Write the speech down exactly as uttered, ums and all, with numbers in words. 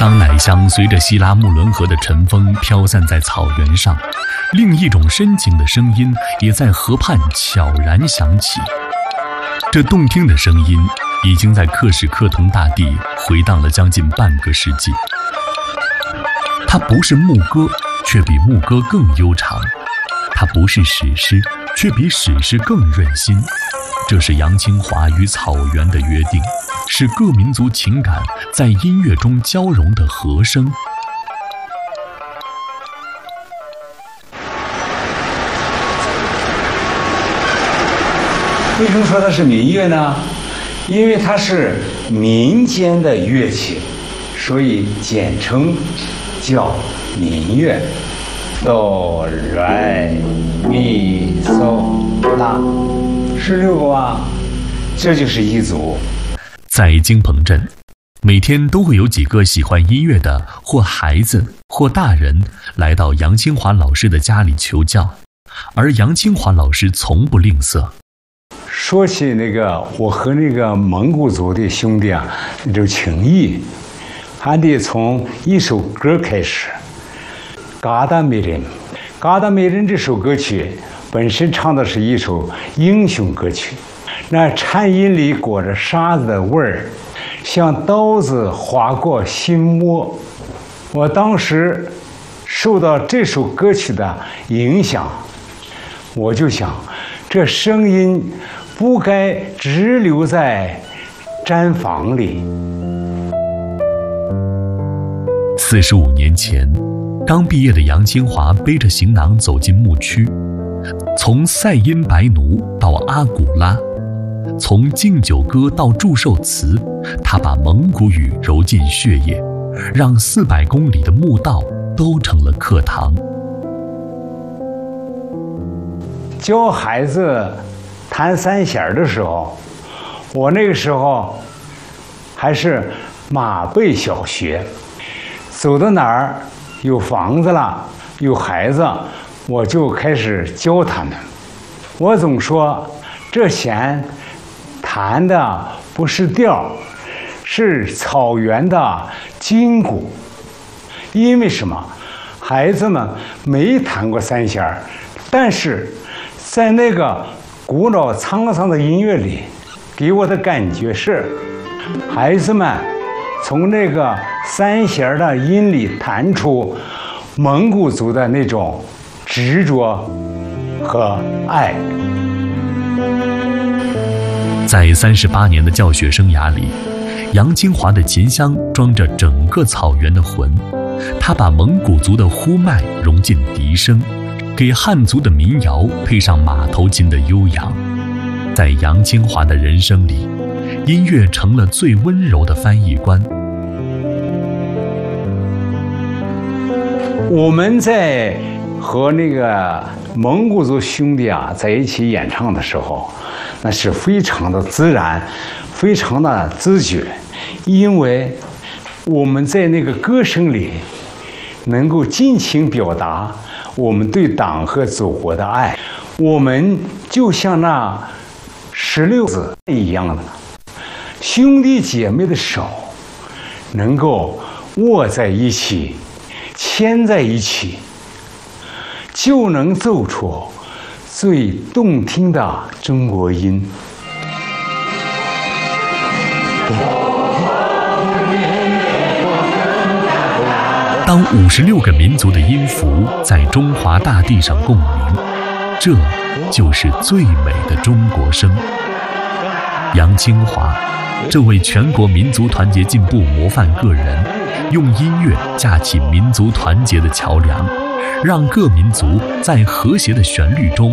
当奶香随着西拉木伦河的晨风飘散在草原上，另一种深情的声音也在河畔悄然响起。这动听的声音已经在克什克腾大地回荡了将近半个世纪。它不是牧歌，却比牧歌更悠长；它不是史诗，却比史诗更润心。这是杨清华与草原的约定，是各民族情感在音乐中交融的和声。 为什么说它是民乐呢？因为它是民间的乐器，所以简称叫民乐。哆来咪嗦拉，十六个啊，这就是一组。 在京鹏镇，每天都会有几个喜欢音乐的或孩子或大人来到杨清华老师的家里求教，而杨清华老师从不吝啬。 说起那个我和那个蒙古族的兄弟啊，那种情谊，还得从一首歌开始。嘎达美人，嘎达美人这首歌曲本身唱的是一首英雄歌曲，那颤音里裹着沙子的味儿，像刀子划过心窝。我当时受到这首歌曲的影响，我就想，这声音不该只留在毡房里。 四十五年前，刚毕业的杨清华背着行囊走进牧区，从赛因白奴到阿古拉，从敬酒歌到祝寿词，他把蒙古语揉进血液，让四百公里的牧道都成了课堂。 教孩子弹三弦的时候，我那个时候还是马背小学，走到哪儿有房子了，有孩子，我就开始教他们。我总说，这弦弹的不是调，是草原的筋骨。因为什么？孩子们没弹过三弦，但是在那个古老沧桑的音乐里，给我的感觉是，孩子们从那个三弦的音里弹出蒙古族的那种执着和爱。 在三十八年的教学生涯里，杨清华的琴箱装着整个草原的魂，他把蒙古族的呼麦融进笛声，给汉族的民谣配上马头琴的悠扬。在杨清华的人生里，音乐成了最温柔的翻译官。 我们在和那个蒙古族兄弟啊在一起演唱的时候，那是非常的自然，非常的自觉，因为我们在那个歌声里能够尽情表达我们对党和祖国的爱。我们就像那石榴子一样的兄弟姐妹的手能够握在一起，牵在一起，就能奏出最动听的中国音。 当五十六个民族的音符在中华大地上共鸣，这就是最美的中国声。杨清华，这位全国民族团结进步模范个人，用音乐架起民族团结的桥梁，让各民族在和谐的旋律中